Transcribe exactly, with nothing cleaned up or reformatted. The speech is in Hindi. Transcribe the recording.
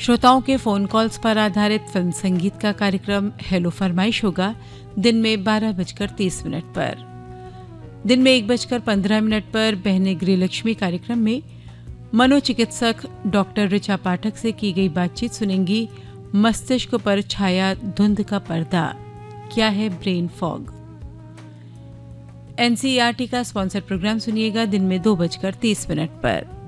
श्रोताओं के फोन कॉल्स पर आधारित फिल्म संगीत का कार्यक्रम हेलो फरमाइश होगा दिन में बारह बजकर तीस मिनट पर। दिन में एक बजकर पंद्रह मिनट पर बहने गृहलक्ष्मी कार्यक्रम में मनोचिकित्सक डॉक्टर ऋचा पाठक से की गई बातचीत सुनेंगी। मस्तिष्क पर छाया धुंध का पर्दा, क्या है ब्रेन फॉग। एनसीईआरटी का स्पॉन्सर प्रोग्राम सुनिएगा दिन में दो बजकर तीस मिनट पर।